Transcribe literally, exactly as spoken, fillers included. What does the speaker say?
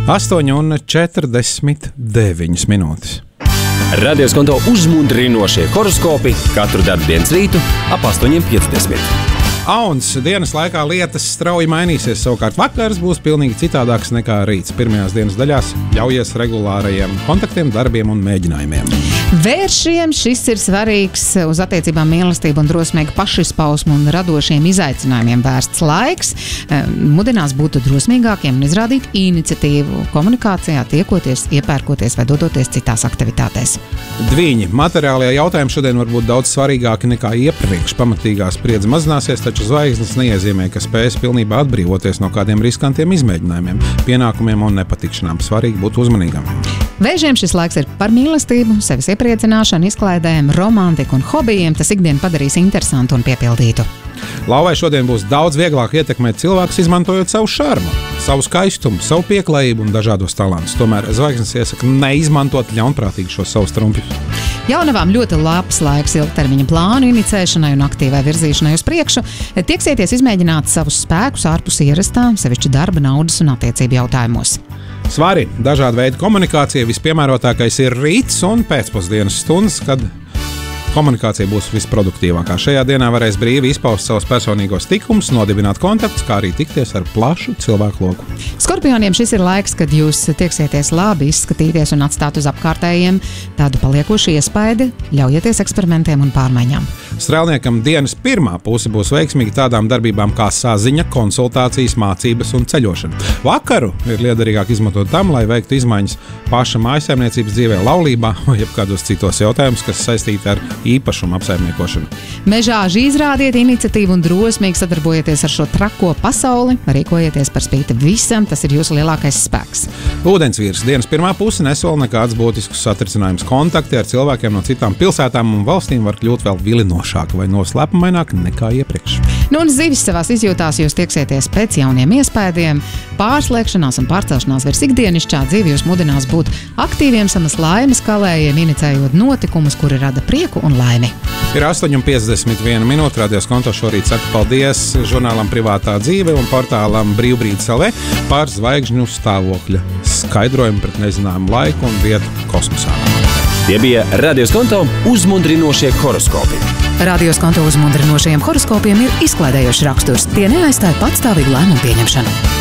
astoņi un četrdesmit deviņas minūtes. Radio Skonto uzmundrinošie horoskopi katru darbdienas rītu ap astoņiem piecdesmit. Auns dienas laikā lietas strauji mainīsies, savukārt vakars būs pilnīgi citādāks nekā rīts. Pirmajās dienas daļās ļaujies regulārajiem kontaktiem, darbiem un mēģinājumiem. Vēršiem šis ir svarīgs uz attiecībām mīlestību un drosmīgu pašizpausmu un radošiem izaicinājumiem vērsts laiks. Mudinās būt drosmīgākiem un izrādīt iniciatīvu komunikācijā, tiekoties, iepērkoties vai dodoties citās aktivitātēs. Dviņi. Materiālie jautājumi šodien var būt daudz svarīgāki nekā iepriekš. Pamatīgā spriedze mazināsies, taču zvaigznes neiezīmē, ka spējas pilnībā atbrīvoties no kādiem riskantiem izmēģinājumiem, pienākumiem un nepatikšanām. Svarīgi būt uzmanīgam. Vēžiem šis laiks ir par mīlestību, sevis iepriecināšanu, izklaidēm, romantiku un hobijiem. Tas ikdienu padarīs interesantu un piepildītu. Lauvai šodien būs daudz vieglāk ietekmēt cilvēkus, izmantojot savu šarmu, savu skaistumu, savu pieklājību un dažādos talantus. Tomēr zvaigznes iesaka neizmantot ļaunprātīgi šos savus trumpjus. Jaunavām ļoti labs laiks ilgtermiņa plānu inicēšanai un aktīvai virzīšanai uz priekšu. Tieksieties izmēģināt savus spēkus ārpus ierastā, sevišķi darba, naudas un attiecību jautājumos. Svari. Dažāda veida komunikācija vispiemērotākais ir rīts un pēcpusdienas stundas, kad komunikācija būs visproduktīvākā. Šajā dienā varēs brīvi izpaust savus personīgos tikumus, nodibināt kontaktus, kā arī tikties ar plašu cilvēku loku. Skorpioniem šis ir laiks, kad jūs tieksieties labi, izskatīties un atstāt uz apkārtējiem tādu paliekošu iespaidu, ļaujieties eksperimentiem un pārmaiņām. Strēlniekam dienas pirmā puse būs veiksmīga tādām darbībām kā saziņa, konsultācijas, mācības un ceļošana. Vakaru ir liederīgāk izmantot tam, lai veiktu izmaiņas paša mājsaimniecības dzīvē, laulībā vai jebkādos citos jautājumus, kas saistīti ar īpašumu apsaimniekošanu. Mežāži izrādiet iniciatīvu un drosmīgi sadarbojieties ar šo trako pasauli, rīkojieties par spīti visam, tas ir jūsu lielākais spēks. Ūdensvīrs dienas pirmā puse nes vēl nekāds būtisks satricinājums. Kontakti ar cilvēkiem no citām pilsētām un valstīm var kļūt vēl vilinošāki vai noslēpumaināki nekā iepriekš. Nu un zivis savās izjūtās jūs tieksieties pēc jauniem iespējiem, pārslēgšanās un pārcelšanās virs ikdienišķā dzīve jūs mudinās būt aktīviem samas laimes kalējiem, inicējot notikumus, kuri rada prieku un laimi. Ir astoņi un piecdesmit viena minūte. Radio Skonto šorīt saka paldies žurnālam Privātā dzīve un portālam Brīvbrīdis L V par zvaigžņu stāvokļa skaidrojumu pret nezināmu laiku un vietu kosmosā. Tie bija Radio Skonto uzmundrinošie horoskopi. Radio Skonto uzmundrinošajiem horoskopiem ir izklaidējošs raksturs. Tie neaizstāja patstāvīgu lēmumu pieņemšanu.